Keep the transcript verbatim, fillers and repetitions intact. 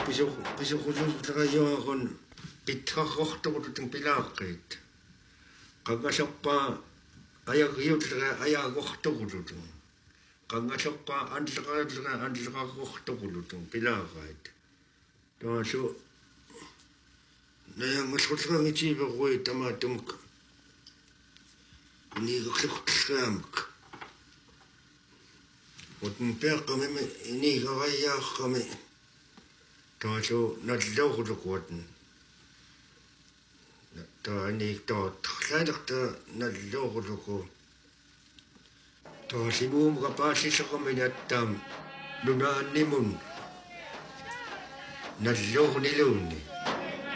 писо писохусусутериуакун питхаррортугутутин пилааққиит qangasarpaa ayagriutlera ayagortuqulutun qangasarpaa anleqariutlera anleqarrortuqulutun pilaaqait taasu nayangallutleraangitiiverui tamaatumuk niigerlugtleraamuk utun peeqqamimi iniigarayaarrami taasu nallauquluquatun taani taatlarta nalluuruku taasimuumuga paasisaqaminattaam lunaannimun nalluurniluunni